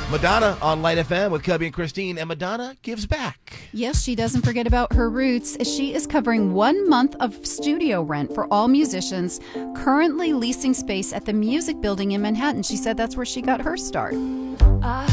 Madonna on Light FM with Cubby and Christine, and Madonna gives back. Yes, she doesn't forget about her roots. She is covering 1 month of studio rent for all musicians, currently leasing space at the Music Building in Manhattan. She said that's where she got her start.